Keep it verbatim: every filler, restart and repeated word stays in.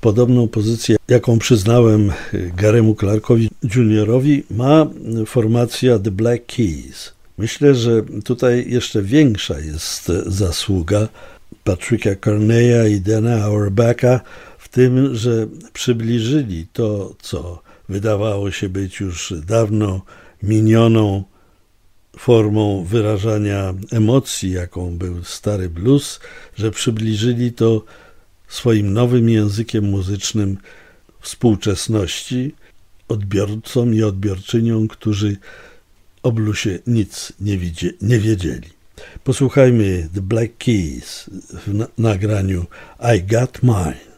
podobną pozycję, jaką przyznałem Gary'emu Clarkowi juniorowi, ma formacja The Black Keys. Myślę, że tutaj jeszcze większa jest zasługa Patricka Carneya i Dana Auerbacha w tym, że przybliżyli to, co wydawało się być już dawno minioną formą wyrażania emocji, jaką był stary blues, że przybliżyli to swoim nowym językiem muzycznym współczesności odbiorcom i odbiorczyniom, którzy o bluesie nic nie, widzie, nie wiedzieli. Posłuchajmy The Black Keys w na- nagraniu I Got Mine.